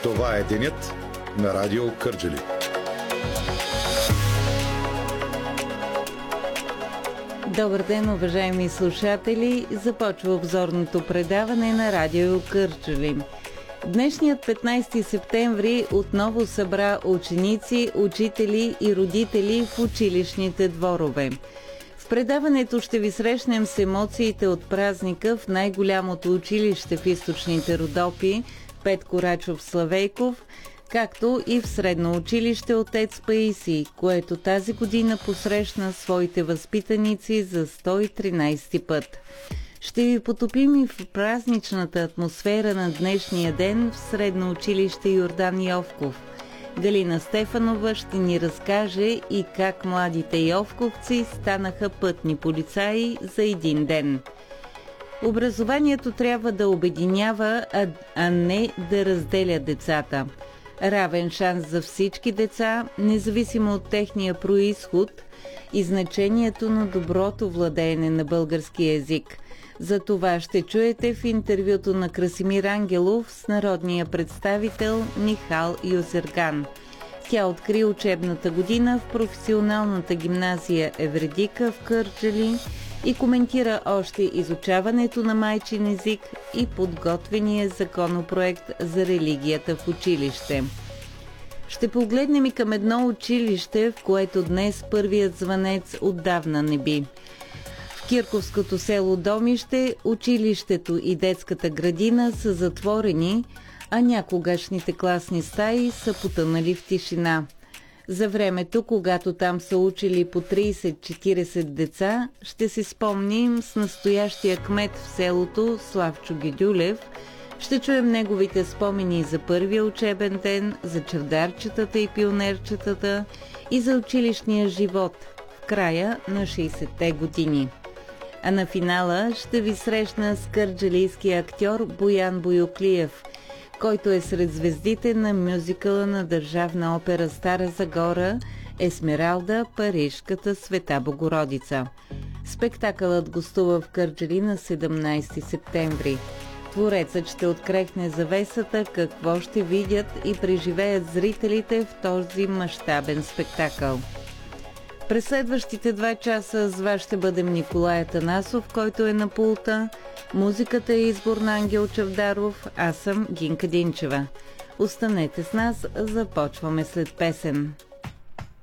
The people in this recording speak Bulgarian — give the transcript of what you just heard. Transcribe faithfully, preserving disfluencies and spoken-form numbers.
Това е денят на Радио Кърджали. Добър ден, уважаеми слушатели! Започва обзорното предаване на Радио Кърджали. Днешният петнайсети септември отново събра ученици, учители и родители в училищните дворове. В предаването ще ви срещнем с емоциите от празника в най-голямото училище в източните Родопи Петко Рачов Славейков, както и в средно училище Отец Паисий, което тази година посрещна своите възпитаници за сто и тринайсети път. Ще ви потопим и в празничната атмосфера на днешния ден в средно училище Йордан Йовков. Галина Стефанова ще ни разкаже и как младите йовковци станаха пътни полицаи за един ден. Образованието трябва да обединява, а, а не да разделя децата. Равен шанс за всички деца, независимо от техния происход и значението на доброто владеене на български език. За това ще чуете в интервюто на Красимир Ангелов с народния представител Михал Юзерган. Тя откри учебната година в професионалната гимназия Евредика в Кърджали и коментира още изучаването на майчин език и подготвения законопроект за религията в училище. Ще погледнем и към едно училище, в което днес първият звънец отдавна не би. В кирковското село Домище училището и детската градина са затворени, а някогашните класни стаи са потънали в тишина. За времето, когато там са учили по трийсет-четирийсет деца, ще си спомним с настоящия кмет в селото Славчо Гедюлев. Ще чуем неговите спомени за първия учебен ден, за чавдарчетата и пионерчетата и за училищния живот в края на шейсетте години. А на финала ще ви срещна с кърджалийския актьор Боян Боюклиев, който е сред звездите на мюзикъла на Държавна опера Стара Загора Есмералда, Парижката Света Богородица. Спектакълът гостува в Кърджали на седемнайсети септември. Творецът ще открехне завесата какво ще видят и преживеят зрителите в този мащабен спектакъл. През следващите два часа с вас ще бъдем Николай Атанасов, който е на пулта. Музиката е избор на Ангел Чавдаров, аз съм Гинка Динчева. Останете с нас, започваме след песен.